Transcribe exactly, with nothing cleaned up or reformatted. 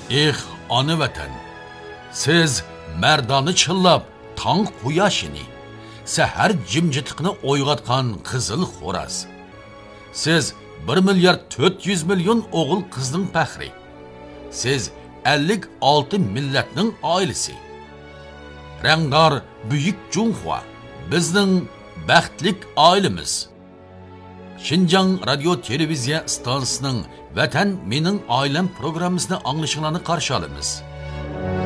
Eh, ana vatan, siz merdani chillab, tong quyoshini, sahar jimjitiqni o'yg'atgan qizil xo'raz. Siz bir milyard to'rt yuz million o'g'il qizning faxri. Siz ellik olti millatning oilasi. Rangdor buyuk Junxua bizning baxtlik oilamiz. Xinjiang radio televiziya stansiyasining Vatan mening oilam programmasini anglashingizni qarshi olamiz.